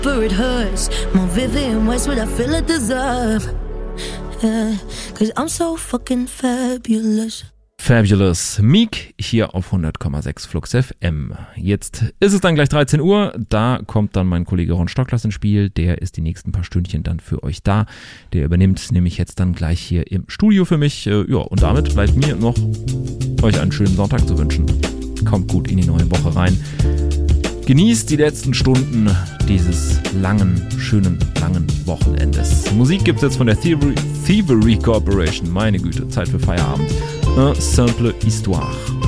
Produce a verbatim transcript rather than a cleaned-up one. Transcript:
It hurts more vivid in ways what I feel I deserve. Yeah, cause I'm so fucking fabulous. Fabulous. Meek hier auf hundert Komma sechs Flux F M. Jetzt ist es dann gleich dreizehn Uhr. Da kommt dann mein Kollege Ron Stocklers ins Spiel. Der ist die nächsten paar Stündchen dann für euch da. Der übernimmt nämlich jetzt dann gleich hier im Studio für mich. Ja, und damit bleibt mir noch, euch einen schönen Sonntag zu wünschen. Kommt gut in die neue Woche rein. Genießt die letzten Stunden dieses langen, schönen, langen Wochenendes. Musik gibt's jetzt von der Thievery, Thievery Corporation. Meine Güte, Zeit für Feierabend. Un simple histoire.